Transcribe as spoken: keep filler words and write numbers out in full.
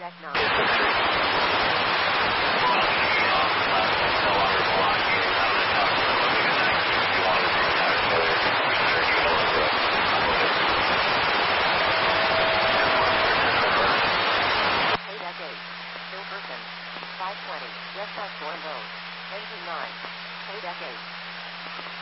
deck nine. Deck eight. Still person. five twenty. Yes, that's one road. Engine nine. Deck eight.